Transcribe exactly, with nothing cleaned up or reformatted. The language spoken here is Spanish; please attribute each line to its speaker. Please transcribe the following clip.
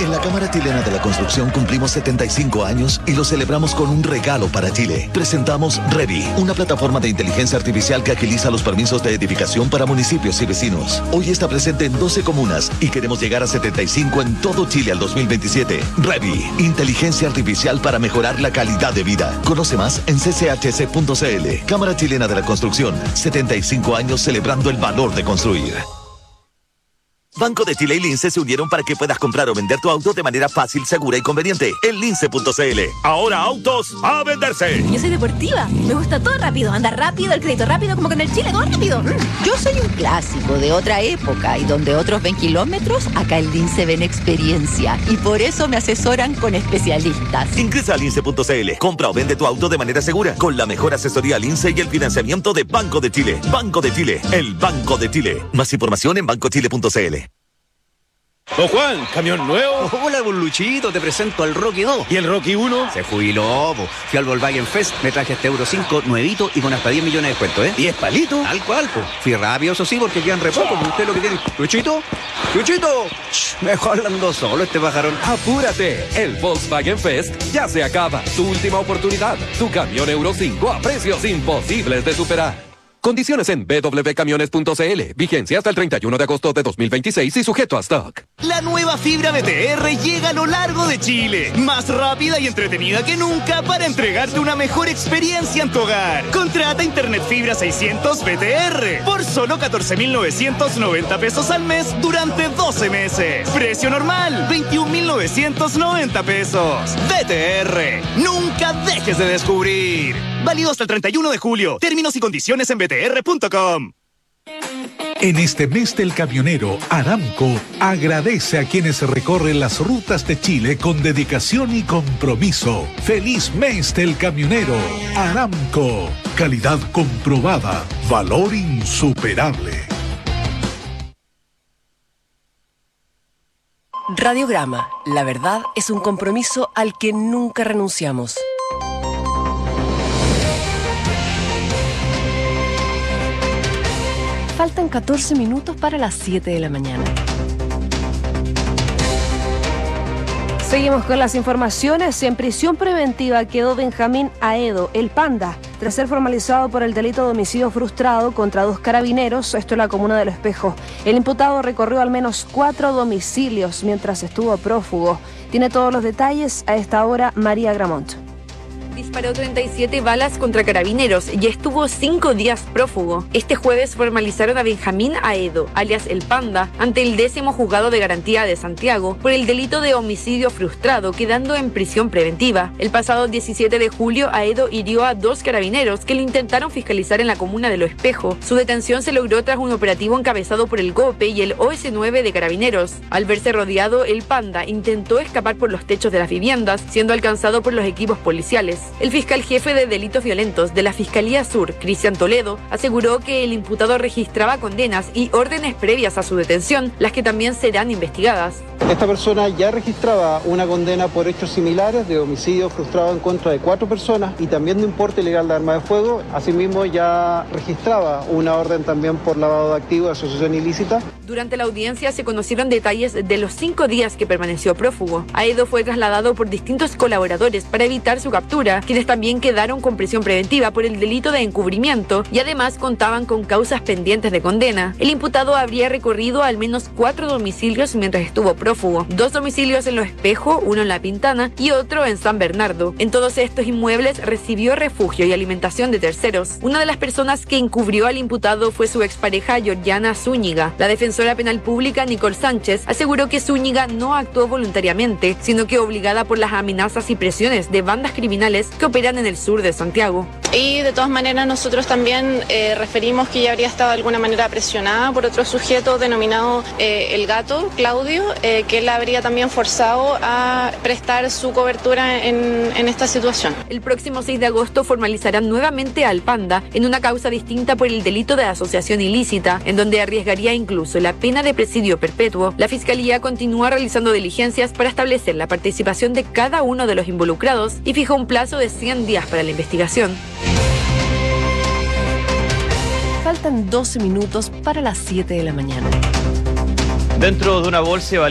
Speaker 1: En la Cámara Chilena de la Construcción cumplimos setenta y cinco años y lo celebramos con un regalo para Chile. Presentamos Revi, una plataforma de inteligencia artificial que agiliza los permisos de edificación para municipios y vecinos. Hoy está presente en doce comunas y queremos llegar a setenta y cinco en todo Chile al dos mil veintisiete. Revi, inteligencia artificial para mejorar la calidad de vida. Conoce más en c c h c punto c l. Cámara Chilena de la Construcción, setenta y cinco años celebrando el valor de construir. Banco de Chile y Lince se unieron para que puedas comprar o vender tu auto de manera fácil, segura y conveniente en lince punto c l. Ahora autos a venderse.
Speaker 2: Yo soy deportiva, me gusta todo rápido, andar rápido, el crédito rápido, como con el Chile, todo rápido.
Speaker 3: Yo soy un clásico de otra época y donde otros ven kilómetros, acá en Lince ven experiencia y por eso me asesoran con especialistas.
Speaker 1: Ingresa a lince punto c l, compra o vende tu auto de manera segura con la mejor asesoría Lince y el financiamiento de Banco de Chile. Banco de Chile, el Banco de Chile. Más información en banco chile punto c l.
Speaker 4: Don Juan, ¿camión nuevo?
Speaker 5: Hola, don Luchito, te presento al Rocky dos.
Speaker 4: ¿Y el Rocky uno?
Speaker 5: Se jubiló, po. Fui al Volkswagen Fest, me traje este Euro cinco nuevito y con hasta diez millones de descuento, ¿eh?
Speaker 4: ¿diez palitos?
Speaker 5: Tal cual, po. Fui rápido, eso sí, porque quedan re poco, usted lo que tiene. ¿Luchito? ¡Luchito! Shh, mejor hablando solo este pajarón.
Speaker 6: ¡Apúrate! El Volkswagen Fest ya se acaba. Tu última oportunidad. Tu camión Euro cinco a precios imposibles de superar. Condiciones en w w w punto camiones punto c l. Vigencia hasta el treinta y uno de agosto de dos mil veintiséis y sujeto a stock.
Speaker 7: La nueva fibra B T R llega a lo largo de Chile. Más rápida y entretenida que nunca para entregarte una mejor experiencia en tu hogar. Contrata Internet Fibra seiscientos B T R por solo catorce mil novecientos noventa pesos al mes durante doce meses. Precio normal, veintiún mil novecientos noventa pesos. B T R. Nunca dejes de descubrir. Válido hasta el treinta y uno de julio. Términos y condiciones en b t r punto com.
Speaker 8: En este mes del camionero, Aramco agradece a quienes recorren las rutas de Chile con dedicación y compromiso. ¡Feliz mes del camionero! Aramco, calidad comprobada, valor insuperable.
Speaker 9: Radiograma, la verdad es un compromiso al que nunca renunciamos. Faltan catorce minutos para las siete de la mañana.
Speaker 10: Seguimos con las informaciones. En prisión preventiva quedó Benjamín Aedo, el Panda, tras ser formalizado por el delito de homicidio frustrado contra dos carabineros, esto en la comuna de Los Espejos. El imputado recorrió al menos cuatro domicilios mientras estuvo prófugo. Tiene todos los detalles a esta hora María Gramont.
Speaker 11: Disparó treinta y siete balas contra carabineros y estuvo cinco días prófugo. Este jueves formalizaron a Benjamín Aedo, alias El Panda, ante el décimo juzgado de garantía de Santiago por el delito de homicidio frustrado, quedando en prisión preventiva. El pasado diecisiete de julio, Aedo hirió a dos carabineros que lo intentaron fiscalizar en la comuna de Lo Espejo. Su detención se logró tras un operativo encabezado por el GOPE y el O S nueve de Carabineros. Al verse rodeado, El Panda intentó escapar por los techos de las viviendas, siendo alcanzado por los equipos policiales. El fiscal jefe de delitos violentos de la Fiscalía Sur, Cristian Toledo, aseguró que el imputado registraba condenas y órdenes previas a su detención, las que también serán investigadas.
Speaker 12: Esta persona ya registraba una condena por hechos similares de homicidio frustrado en contra de cuatro personas y también de un porte ilegal de arma de fuego. Asimismo, ya registraba una orden también por lavado de activos, asociación ilícita.
Speaker 11: Durante la audiencia se conocieron detalles de los cinco días que permaneció prófugo. Aedo fue trasladado por distintos colaboradores para evitar su captura, quienes también quedaron con prisión preventiva por el delito de encubrimiento y además contaban con causas pendientes de condena. El imputado habría recorrido al menos cuatro domicilios mientras estuvo prófugo. Dos domicilios en Lo Espejo, uno en La Pintana y otro en San Bernardo. En todos estos inmuebles recibió refugio y alimentación de terceros. Una de las personas que encubrió al imputado fue su expareja Georgiana Zúñiga. La defensora penal pública Nicole Sánchez aseguró que Zúñiga no actuó voluntariamente, sino que obligada por las amenazas y presiones de bandas criminales que operan en el sur de Santiago.
Speaker 13: Y de todas maneras nosotros también eh, referimos que ella habría estado de alguna manera presionada por otro sujeto denominado eh, El Gato, Claudio, eh, que él la habría también forzado a prestar su cobertura en, en esta situación.
Speaker 11: El próximo seis de agosto formalizarán nuevamente al Panda en una causa distinta por el delito de asociación ilícita, en donde arriesgaría incluso la pena de presidio perpetuo. La Fiscalía continúa realizando diligencias para establecer la participación de cada uno de los involucrados y fijó un plazo de cien días para la investigación.
Speaker 9: Faltan doce minutos para las siete de la mañana.
Speaker 14: Dentro de una bolsa